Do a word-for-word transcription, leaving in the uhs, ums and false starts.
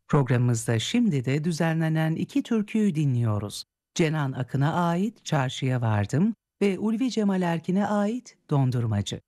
Programımızda şimdi de düzenlenen iki türküyü dinliyoruz. Cenan Akın'a ait Çarşıya Vardım ve Ulvi Cemal Erkin'e ait Dondurmacı.